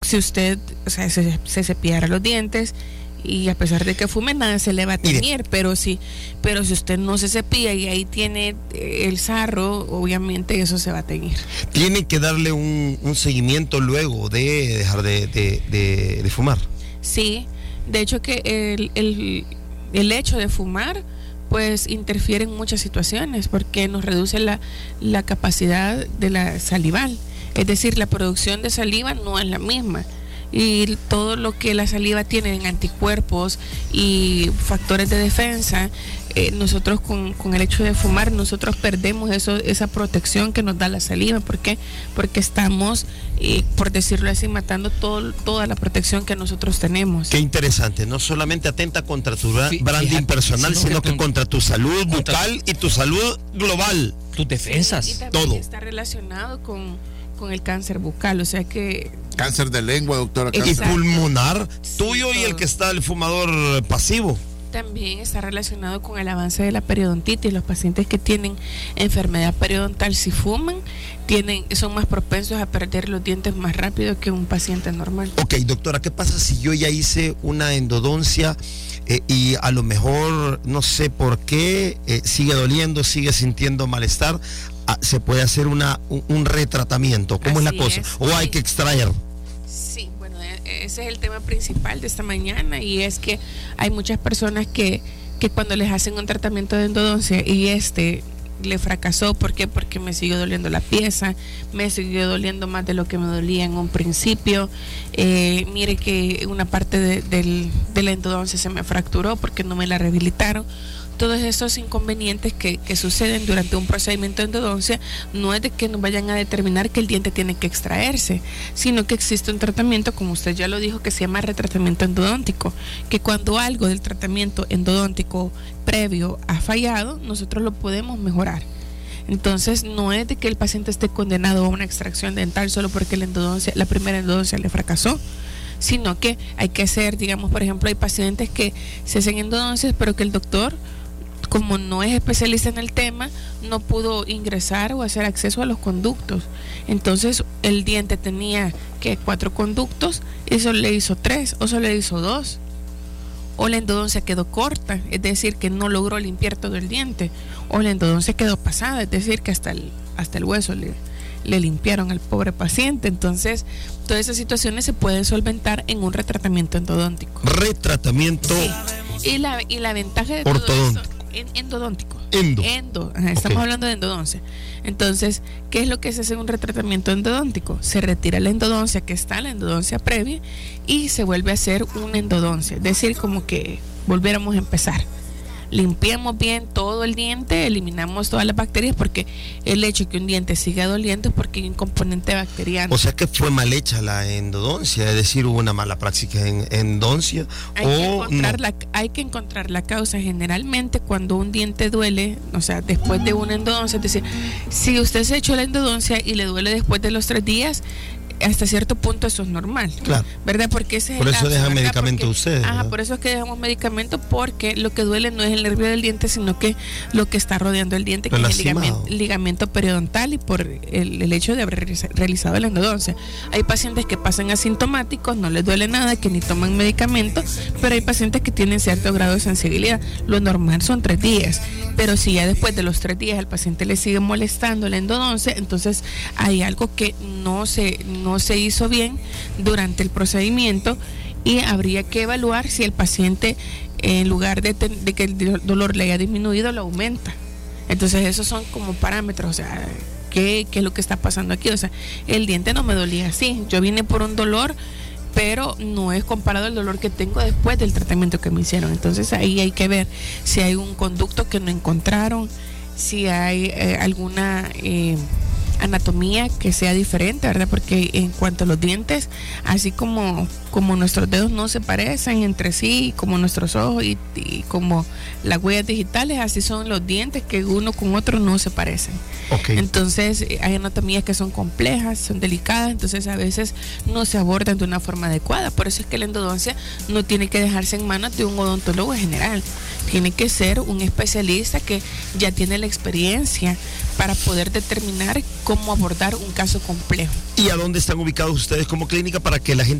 si usted, o sea, se cepillara los dientes y a pesar de que fume nada se le va a teñir, pero si usted no se cepilla y ahí tiene el sarro, obviamente eso se va a teñir. Tiene que darle un seguimiento luego de dejar de fumar. Sí, de hecho que el hecho de fumar pues interfiere en muchas situaciones porque nos reduce la capacidad de la salival, es decir, la producción de saliva no es la misma. Y todo lo que la saliva tiene en anticuerpos y factores de defensa, nosotros con el hecho de fumar, nosotros perdemos esa protección que nos da la saliva. ¿Por qué? Porque estamos, por decirlo así, matando toda la protección que nosotros tenemos. Qué interesante, no solamente atenta contra tu branding personal, sino que contra tu salud bucal y tu salud global. Tus defensas, y también todo. Está relacionado con el cáncer bucal, o sea que... Cáncer de lengua, doctora. Y pulmonar, sí, tuyo todo. Y el que está el fumador pasivo. También está relacionado con el avance de la periodontitis. Los pacientes que tienen enfermedad periodontal, si fuman, son más propensos a perder los dientes más rápido que un paciente normal. Ok, doctora, ¿qué pasa si yo ya hice una endodoncia y a lo mejor, no sé por qué, sigue doliendo, sigue sintiendo malestar? ¿Se puede hacer un retratamiento? ¿Cómo es la cosa? ¿O hay que extraer? Sí, bueno, ese es el tema principal de esta mañana, y es que hay muchas personas que cuando les hacen un tratamiento de endodoncia y le fracasó, ¿por qué? Porque me siguió doliendo la pieza, me siguió doliendo más de lo que me dolía en un principio, mire que una parte de la endodoncia se me fracturó porque no me la rehabilitaron. Todos esos inconvenientes que suceden durante un procedimiento de endodoncia no es de que nos vayan a determinar que el diente tiene que extraerse, sino que existe un tratamiento, como usted ya lo dijo, que se llama retratamiento endodóntico, que cuando algo del tratamiento endodóntico previo ha fallado, nosotros lo podemos mejorar. Entonces no es de que el paciente esté condenado a una extracción dental solo porque la primera endodoncia le fracasó, sino que hay que hacer, digamos, por ejemplo, hay pacientes que se hacen endodoncias, pero que el doctor, como no es especialista en el tema, no pudo ingresar o hacer acceso a los conductos. Entonces el diente tenía 4 conductos, y solo le hizo 3 o solo le hizo 2. O la endodoncia quedó corta, es decir, que no logró limpiar todo el diente. O la endodoncia quedó pasada, es decir, que hasta el hueso le limpiaron al pobre paciente. Entonces, todas esas situaciones se pueden solventar en un retratamiento endodóntico. Retratamiento. Sí. Y la ventaja de ortodóntico. todo eso, endodóntico. Estamos okay. Hablando de endodoncia. Entonces, ¿qué es lo que se hace en un retratamiento endodóntico? Se retira la endodoncia que está, la endodoncia previa, y se vuelve a hacer una endodoncia. Es decir, como que volviéramos a empezar. Limpiamos bien todo el diente, eliminamos todas las bacterias, porque el hecho de que un diente siga doliendo es porque hay un componente bacteriano. O sea que fue mal hecha la endodoncia, es decir, hubo una mala práctica en endodoncia. Hay que encontrar la causa. Generalmente cuando un diente duele, o sea, después de una endodoncia, es decir, si usted se echó la endodoncia y le duele después de los 3 días, hasta cierto punto eso es normal, claro, ¿verdad? Porque ese es por eso caso, dejan ¿verdad? medicamento ustedes. Por eso es que dejamos medicamento, porque lo que duele no es el nervio del diente, sino que lo que está rodeando el diente, que es el ligamento periodontal, y por el hecho de haber realizado la endodoncia. Hay pacientes que pasan asintomáticos, no les duele nada, que ni toman medicamento, pero hay pacientes que tienen cierto grado de sensibilidad. Lo normal son 3 días, pero si ya después de los 3 días al paciente le sigue molestando la endodoncia, entonces hay algo que no se hizo bien durante el procedimiento, y habría que evaluar si el paciente, en lugar de que el dolor le haya disminuido, lo aumenta. Entonces esos son como parámetros, o sea, ¿qué es lo que está pasando aquí? O sea, el diente no me dolía así, yo vine por un dolor, pero no es comparado al dolor que tengo después del tratamiento que me hicieron. Entonces ahí hay que ver si hay un conducto que no encontraron, si hay alguna anatomía que sea diferente, ¿verdad? Porque en cuanto a los dientes, así como nuestros dedos no se parecen entre sí, como nuestros ojos y como las huellas digitales, así son los dientes, que uno con otro no se parecen. Okay. Entonces hay anatomías que son complejas, son delicadas, entonces a veces no se abordan de una forma adecuada. Por eso es que la endodoncia no tiene que dejarse en manos de un odontólogo general, tiene que ser un especialista que ya tiene la experiencia para poder determinar cómo abordar un caso complejo. ¿Y a dónde están ubicados ustedes como clínica para que la gente